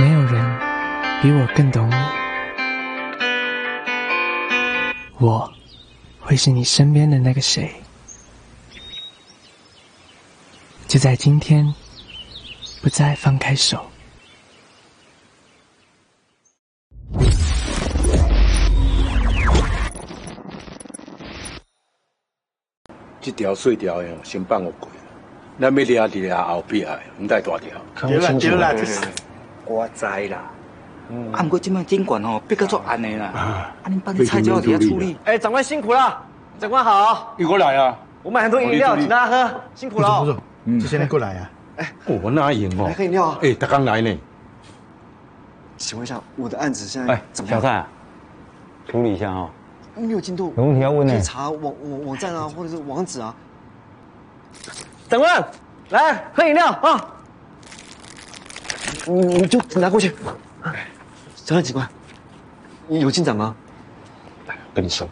没有人比我更懂你，我会是你身边的那个谁。就在今天，不再放开手。 这条碎条的先放我过，咱要抓伫后壁的，唔带大条。 对啦对啦， 我知啦。 啊，不过这摆监管吼逼到作暗的啦，啊，恁帮你菜椒底下处理。 哎，长官辛苦了，长官好。 你过来啊！ 我买很多饮料，请大家喝，辛苦了。 不错，这些人过来啊。 哎， 我哪赢哦？ 来喝饮料啊！ 哎，他刚来呢。 请问一下，我的案子现在怎么样？ 小蔡，处理一下哈。 没有进度， 有问题要问呢。 可以查网站啊，或者是网址啊。长官，来喝饮料啊！你就拿过去。长官，警官，有进展吗？ 跟你说，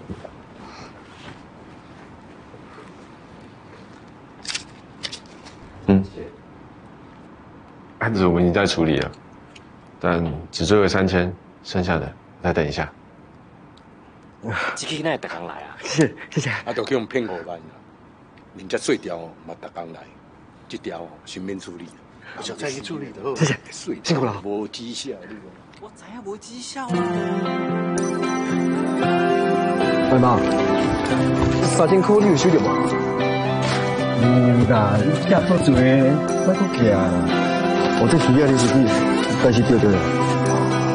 案子我们已经在处理了，但只追回3000，剩下的再等一下。 这个那特工来啊！谢谢。 啊，就去用骗5万啦。人家碎条哦，嘛特工来，这条哦，先免处理。 小蔡去处理的， 谢谢，辛苦了。 无绩效，你讲。 我知影无绩效啊。 喂妈，3000块你有收到无？ 有啦，你寄做多，我都寄啦。 我在需要你是但是对对。